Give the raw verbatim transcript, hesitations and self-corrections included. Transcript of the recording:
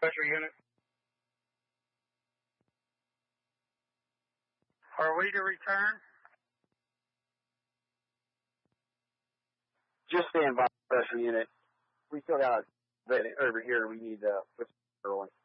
Pressure unit. Are we to return? Just stand by, pressure unit. We still got a vet over here. We need to put rolling.